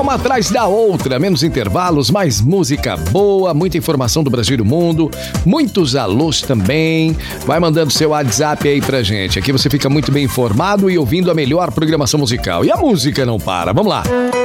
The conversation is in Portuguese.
uma atrás da outra, menos intervalos, mais música boa, muita informação do Brasil e do mundo, muitos alôs também. Vai mandando seu WhatsApp aí pra gente. Aqui você fica muito bem informado e ouvindo a melhor programação musical. E a música não para. Vamos lá.